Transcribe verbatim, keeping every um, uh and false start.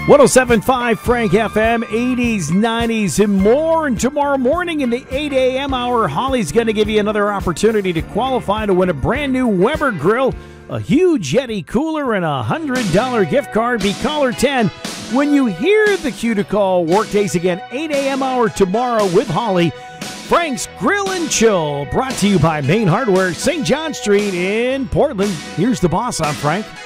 one oh seven point five Frank F M, eighties, nineties, and more. And tomorrow morning in the eight a.m. hour, Holly's going to give you another opportunity to qualify to win a brand new Weber grill, a huge Yeti cooler, and a one hundred dollars gift card. Be caller ten when you hear the cue to call. Workdays again, eight a.m. hour tomorrow with Holly. Frank's Grill and Chill, brought to you by Main Hardware, Saint John Street in Portland. Here's the boss. I'm Frank.